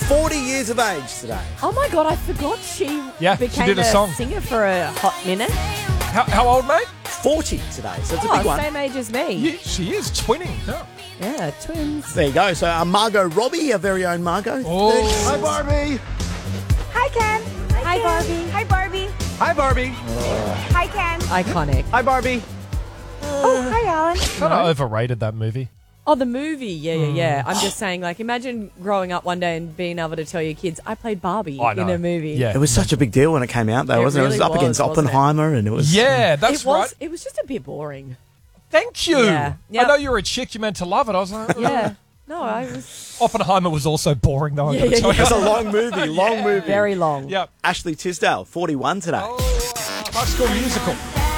40 years of age today. Oh my God, I forgot she became did a song. singer for a hot minute. How old, mate? 40 today, so it's a big one. Same age as me. Yeah, she is twinning. Yeah. Yeah, twins. There you go. So Margot Robbie, our very own Margot. Oh. Hi, Barbie. Hi, Ken. Hi, Barbie. Hi, Barbie. Hi, Barbie. Hi, Ken. Iconic. Hi, Barbie. Oh, hi, Alan. Kind of overrated, that movie. Oh, the movie. Yeah. I'm just saying, like, imagine growing up one day and being able to tell your kids, I played Barbie I know. in a movie. Yeah. It was such a big deal when it came out, though, It wasn't it? It was really up against wasn't it? Oppenheimer, and it was... Yeah, that's It was. right. It was just a bit boring. Thank you. Yeah. Yep. I know you're a chick. You meant to love it. I was like, Yeah. No, I was Oppenheimer was also boring, though. I'm going to tell It was you. a long movie, movie. very long. Yep. Ashley Tisdale, 41 today. Oh, High School Musical.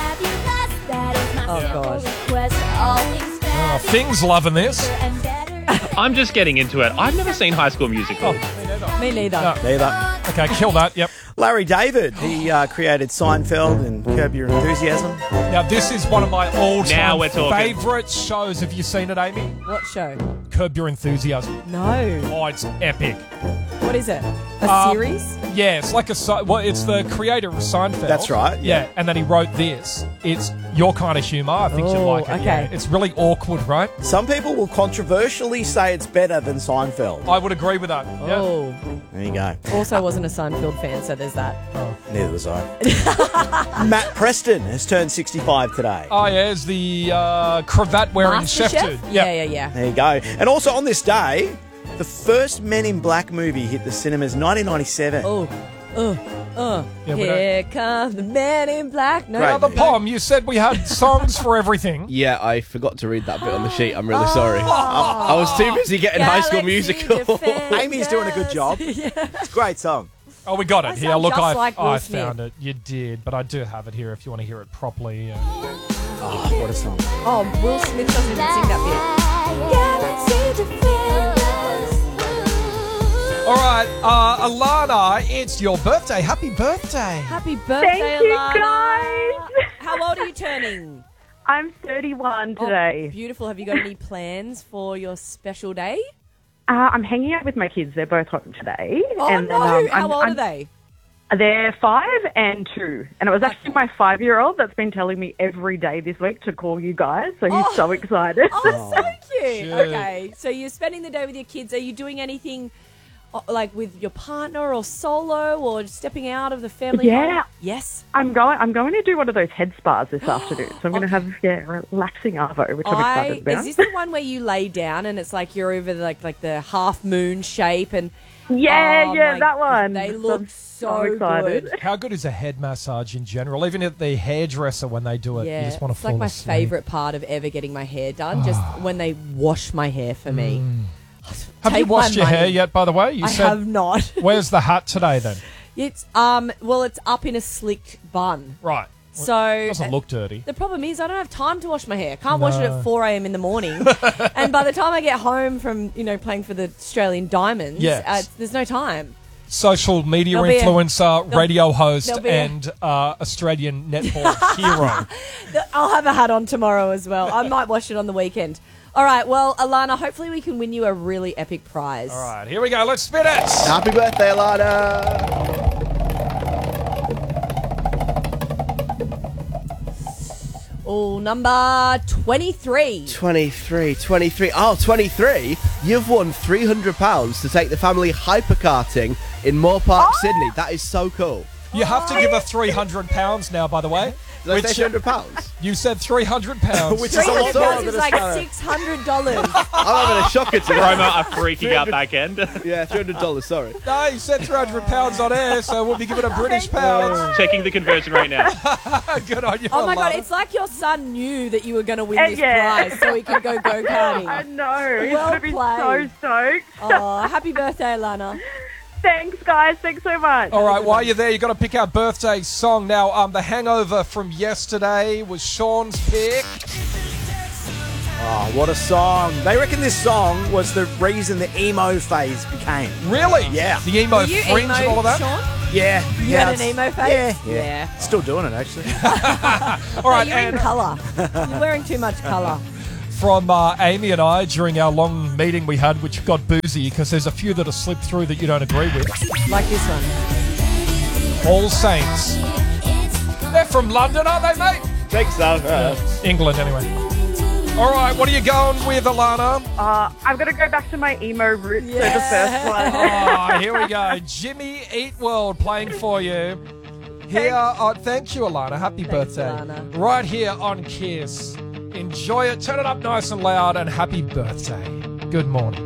Oh, gosh. Oh, Thing's loving this. I'm just getting into it. I've never seen High School Musical. Me neither. No. Neither. Okay, kill that. Yep. Larry David, he created Seinfeld and Curb Your Enthusiasm. Now, this is one of my all-time Now we're talking. favourite shows. Have you seen it, Amy? What show? Curb Your Enthusiasm. No. Oh, it's epic. What is it? A series? Yeah, it's like it's the creator of Seinfeld. That's right, yeah. and then he wrote this. It's your kind of humour. I think you'll Oh, like it. okay. Yeah. It's really awkward, right? Some people will controversially say it's better than Seinfeld. I would agree with that. Yeah. Oh. There you go. Also wasn't a Seinfeld fan, so there's that. Neither was I. Matt Preston has turned 65 today. Oh, yeah, it's the cravat-wearing chef dude. Yeah. There you go. And also on this day, the first Men in Black movie hit the cinemas 1997. Yeah, we don't- Here come the Men in Black. No, Right. Now, the poem, you said we had songs for everything. Yeah, I forgot to read that bit on the sheet. I'm really sorry. I was too busy getting High School Musical. Amy's doing a good job. It's a great song. Oh, we got it. I Here, sound look, just like Will I Smith. found it. You did, but I do have it here if you want to hear it properly. Oh, what a song. Oh, Will Smith doesn't even sing that All right, Alana, it's your birthday. Happy birthday. bit. Happy birthday, Thank you, Alana. guys. How old are you turning? I'm 31 today. Oh, beautiful. Have you got any plans for your special day? I'm hanging out with my kids. They're both home today. Oh, and no. then, How old are they? They're 5 and 2. And it was actually my 5-year-old that's been telling me every day this week to call you guys. So he's so excited. Oh, so cute. Cute. Okay, so you're spending the day with your kids. Are you doing anything like with your partner or solo or stepping out of the family Yeah. home? Yes. I'm going to do one of those head spas this afternoon. So I'm going to have a relaxing arvo, which I'm excited about. Is this the one where you lay down and it's like you're over like the half moon shape and Yeah, Oh, yeah, my- that one. They I'm look so excited. good. How good is a head massage in general? Even at the hairdresser when they do it, Yeah, you just want to it's fall like my asleep. favourite part of ever getting my hair done, just when they wash my hair for me. Have you Take my washed your hair money. yet, by the way? You I have not. Where's the hat today, then? It's well, it's up in a slick bun. Right. So It doesn't look dirty. the problem is I don't have time to wash my hair. Can't wash it No. at 4 a.m. in the morning. And by the time I get home from, playing for the Australian Diamonds, Yes. there's no time. Social media There'll be a- influencer, radio host, there'll be a- and Australian netball hero. I'll have a hat on tomorrow as well. I might wash it on the weekend. All right, well, Alana, hopefully we can win you a really epic prize. All right, here we go. Let's spin it. Happy birthday, Alana! Oh, number 23. 23. Oh, 23. You've won £300 to take the family hyperkarting in Moore Park, Sydney. That is so cool. You have to give her £300 now, by the way. Did I say £300? You said £300. Which is a lot more $300 than is a like sparrow. $600. I'm having a shocker today. Roma are freaking out back end. Yeah, $300, sorry. No, you said £300 on air, so we'll be giving her British pounds. Checking the conversion right now. Good on you, Oh my God, Alana. it's like your son knew that you were going to win this Yeah. prize so he could go I go-karting. know. He's Well going to be played. so stoked. Oh, happy birthday, Alana. Thanks, guys. Thanks so much. All right, while you're there, you've got to pick our birthday song. Now, The Hangover from yesterday was Sean's pick. Oh, what a song. They reckon this song was the reason the emo phase became. Really? Yeah. The emo Were you fringe emo, and all of that? Sean? Yeah. You yeah, had an it's- emo phase? Yeah. Yeah. Still doing it, actually. All right, You're in and colour. You're wearing too much colour. from Amy and I during our long meeting we had, which got boozy because there's a few that have slipped through that you don't agree with. Like this one. All Saints. They're from London, aren't they, mate? Think so. England, anyway. All right, what are you going with, Alana? I've got to go back to my emo roots. So the first one. Oh, here we go. Jimmy Eat World playing for you. Here, thank you, Alana. Happy birthday. Alana. Right here on Kiss. Enjoy it. Turn it up nice and loud, and happy birthday. Good morning.